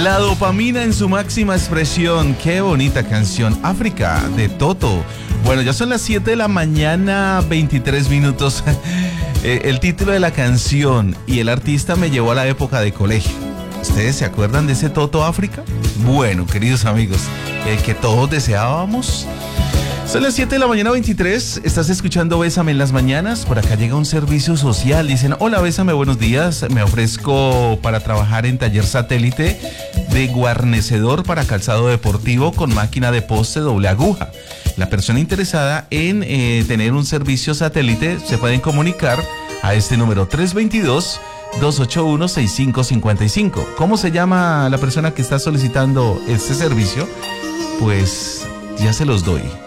La dopamina en su máxima expresión. Qué bonita canción. África, de Toto. Bueno, ya son las 7 de la mañana, 23 minutos. El título de la canción y el artista me llevó a la época de colegio. ¿Ustedes se acuerdan de ese Toto África? Bueno, queridos amigos, el que todos deseábamos. Son las 7 de la mañana 23, estás escuchando Bésame en las mañanas. Por acá llega un servicio social, dicen: hola, Bésame, buenos días, me ofrezco para trabajar en taller satélite de guarnecedor para calzado deportivo con máquina de poste doble aguja. La persona interesada en tener un servicio satélite se pueden comunicar a este número 322-281-6555. ¿Cómo se llama la persona que está solicitando este servicio? Pues ya se los doy.